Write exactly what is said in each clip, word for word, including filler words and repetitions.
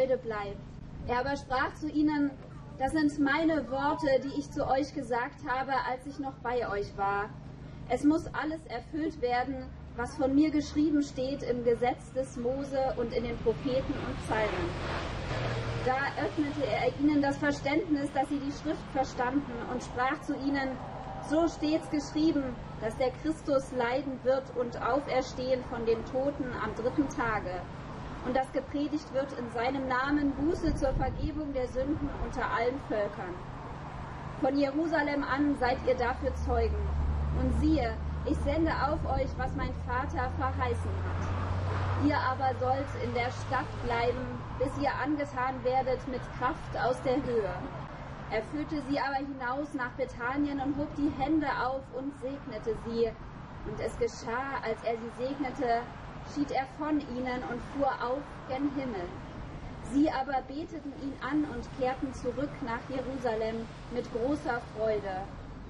Freude bleibt. Er aber sprach zu ihnen: Das sind meine Worte, die ich zu euch gesagt habe, als ich noch bei euch war. Es muss alles erfüllt werden, was von mir geschrieben steht im Gesetz des Mose und in den Propheten und Psalmen. Da öffnete er ihnen das Verständnis, dass sie die Schrift verstanden, und sprach zu ihnen: So steht's geschrieben, dass der Christus leiden wird und auferstehen von den Toten am dritten Tage, und dass gepredigt wird in seinem Namen Buße zur Vergebung der Sünden unter allen Völkern. Von Jerusalem an seid ihr dafür Zeugen. Und siehe, ich sende auf euch, was mein Vater verheißen hat. Ihr aber sollt in der Stadt bleiben, bis ihr angetan werdet mit Kraft aus der Höhe. Er führte sie aber hinaus nach Bethanien und hob die Hände auf und segnete sie. Und es geschah, als er sie segnete, schied er von ihnen und fuhr auf gen Himmel. Sie aber beteten ihn an und kehrten zurück nach Jerusalem mit großer Freude.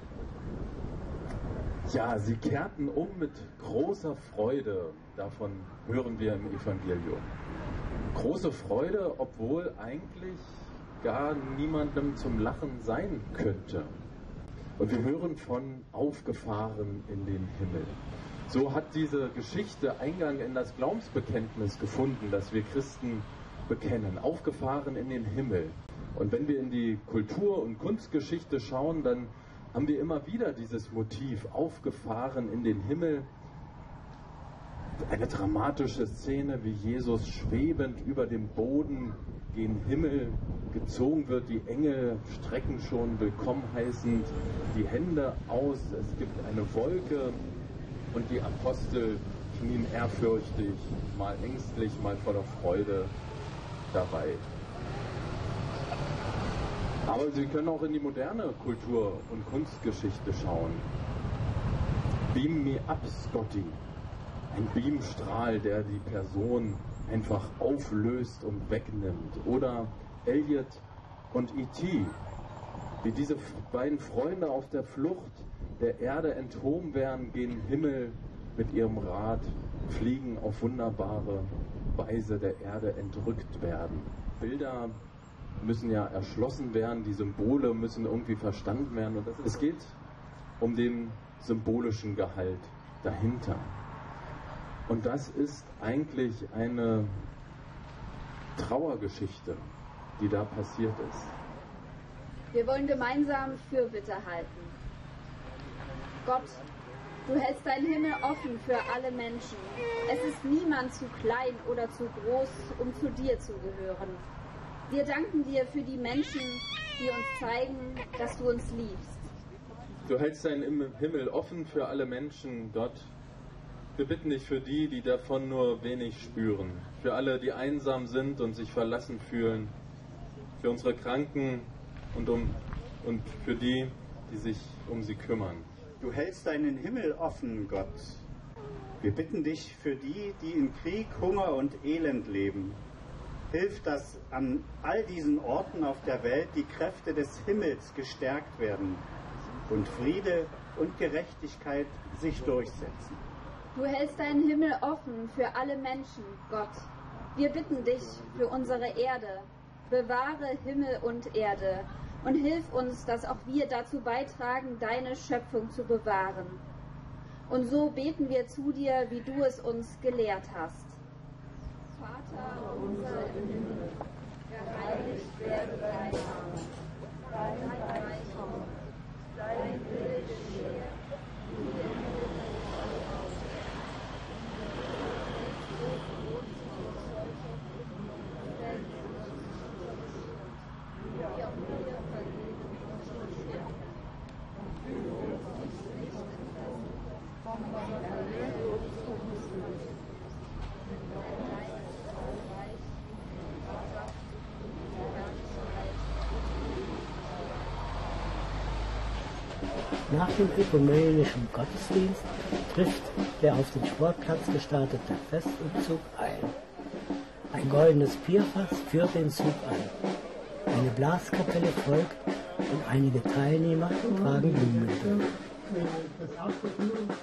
Ja, sie kehrten um mit großer Freude. Davon hören wir im Evangelium. Große Freude, obwohl eigentlich gar niemandem zum Lachen sein könnte. Und wir hören von aufgefahren in den Himmel. So hat diese Geschichte Eingang in das Glaubensbekenntnis gefunden, das wir Christen bekennen. Aufgefahren in den Himmel. Und wenn wir in die Kultur- und Kunstgeschichte schauen, dann haben wir immer wieder dieses Motiv, aufgefahren in den Himmel. Eine dramatische Szene, wie Jesus schwebend über dem Boden gen Himmel gezogen wird. Die Engel strecken schon willkommen heißend die Hände aus. Es gibt eine Wolke und die Apostel knien ehrfürchtig, mal ängstlich, mal voller Freude dabei. Aber Sie können auch in die moderne Kultur- und Kunstgeschichte schauen. Beam me up, Scotty. Ein Beamstrahl, der die Person einfach auflöst und wegnimmt. Oder Elliot und E T, wie diese beiden Freunde auf der Flucht der Erde enthoben werden, gen Himmel mit ihrem Rad, fliegen auf wunderbare Weise der Erde entrückt werden. Bilder müssen ja erschlossen werden, die Symbole müssen irgendwie verstanden werden. Und das, es geht um den symbolischen Gehalt dahinter. Und das ist eigentlich eine Trauergeschichte, die da passiert ist. Wir wollen gemeinsam Fürbitte halten. Gott, du hältst deinen Himmel offen für alle Menschen. Es ist niemand zu klein oder zu groß, um zu dir zu gehören. Wir danken dir für die Menschen, die uns zeigen, dass du uns liebst. Du hältst deinen Himmel offen für alle Menschen, Gott. Wir bitten dich für die, die davon nur wenig spüren. Für alle, die einsam sind und sich verlassen fühlen. Für unsere Kranken und, um, und für die, die sich um sie kümmern. Du hältst deinen Himmel offen, Gott. Wir bitten dich für die, die in Krieg, Hunger und Elend leben. Hilf, dass an all diesen Orten auf der Welt die Kräfte des Himmels gestärkt werden und Friede und Gerechtigkeit sich durchsetzen. Du hältst deinen Himmel offen für alle Menschen, Gott. Wir bitten dich für unsere Erde. Bewahre Himmel und Erde und hilf uns, dass auch wir dazu beitragen, deine Schöpfung zu bewahren. Und so beten wir zu dir, wie du es uns gelehrt hast. Vater unser im Himmel, geheiligt werde dein Name, dein Reich komme, dein Wille geschehe, wie im Himmel und auf Nach dem ökumenischen Gottesdienst trifft der auf den Sportplatz gestartete Festumzug ein. Ein goldenes Pierfass führt den Zug an. Eine Blaskapelle folgt und einige Teilnehmer tragen Blumen.